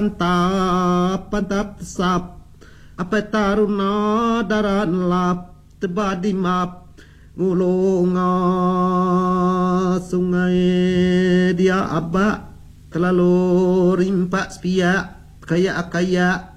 pantap sap apa taruna daran lap tebadi map ngulunga sungai dia abak terlalu rimpak sepiak kaya